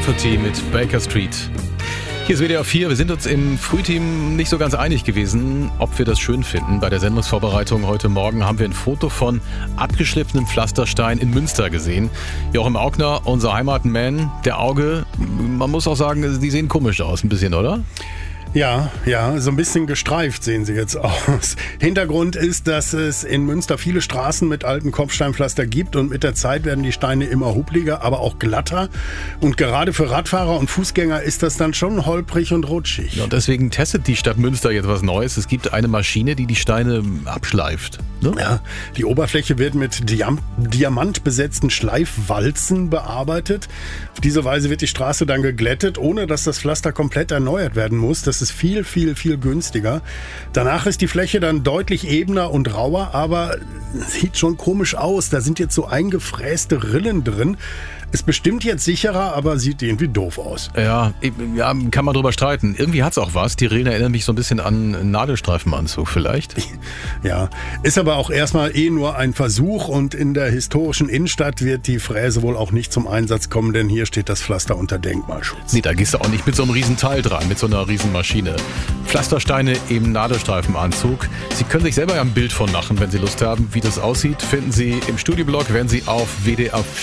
Rafferty mit Baker Street. Hier ist WDR 4. Wir sind uns im Frühteam nicht so ganz einig gewesen, ob wir das schön finden. Bei der Sendungsvorbereitung heute Morgen haben wir ein Foto von abgeschliffenem Pflasterstein in Münster gesehen. Joachim Augner, unser Heimatman, der Auge, man muss auch sagen, die sehen komisch aus ein bisschen, oder? Ja, so ein bisschen gestreift sehen sie jetzt aus. Hintergrund ist, dass es in Münster viele Straßen mit altem Kopfsteinpflaster gibt und mit der Zeit werden die Steine immer hupliger, aber auch glatter. Und gerade für Radfahrer und Fußgänger ist das dann schon holprig und rutschig. Ja, und deswegen testet die Stadt Münster jetzt was Neues. Es gibt eine Maschine, die die Steine abschleift. Ne? Ja, die Oberfläche wird mit diamantbesetzten Schleifwalzen bearbeitet. Auf diese Weise wird die Straße dann geglättet, ohne dass das Pflaster komplett erneuert werden muss. Das ist viel günstiger. Danach ist die Fläche dann deutlich ebener und rauer, aber sieht schon komisch aus. Da sind jetzt so eingefräste Rillen drin. Ist bestimmt jetzt sicherer, aber sieht irgendwie doof aus. Ja, kann man drüber streiten. Irgendwie hat's auch was. Die Rillen erinnern mich so ein bisschen an einen Nadelstreifenanzug vielleicht. Ja, ist aber auch erstmal nur ein Versuch und in der historischen Innenstadt wird die Fräse wohl auch nicht zum Einsatz kommen, denn hier steht das Pflaster unter Denkmalschutz. Nee, da gehst du auch nicht mit so einem riesen Teil dran, mit so einer riesen Maschine. Pflastersteine im Nadelstreifenanzug. Sie können sich selber ja ein Bild von machen, wenn Sie Lust haben. Wie das aussieht, finden Sie im Studioblog, wenn Sie auf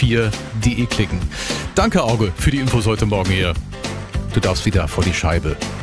wdr4.de klicken. Danke, Auge, für die Infos heute Morgen hier. Du darfst wieder vor die Scheibe.